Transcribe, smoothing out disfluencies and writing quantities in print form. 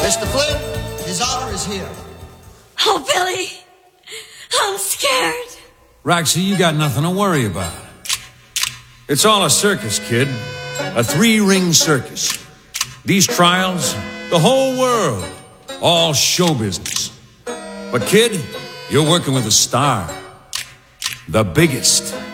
Mr. Flynn, His Honor is here. Oh, Billy, I'm scared. Roxy, you got nothing to worry about. It's all a circus, kid. A 3-ring circus. These trials, the whole world, all show business. But kid, you're working with a star. The biggest.